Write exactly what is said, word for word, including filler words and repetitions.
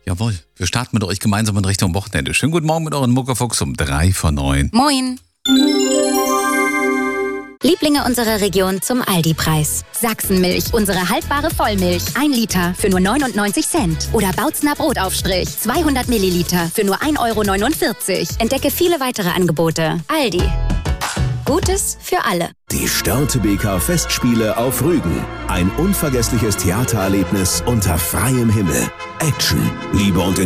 Jawohl, wir starten mit euch gemeinsam in Richtung Wochenende. Schönen guten Morgen mit euren Muckerfuchs um drei vor neun. Moin. Lieblinge unserer Region zum Aldi-Preis. Sachsenmilch, unsere haltbare Vollmilch. ein Liter für nur neunundneunzig Cent. Oder Bautzner Brotaufstrich, zweihundert Milliliter für nur ein Euro neunundvierzig. Entdecke viele weitere Angebote. Aldi. Gutes für alle. Die Störtebeker Festspiele auf Rügen. Ein unvergessliches Theatererlebnis unter freiem Himmel. Action, Liebe und